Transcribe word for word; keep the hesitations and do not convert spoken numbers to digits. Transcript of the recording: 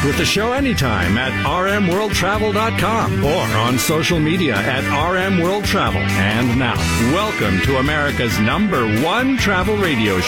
with the show anytime at r m world travel dot com or on social media at R M World Travel. And now, welcome to America's number one travel radio show.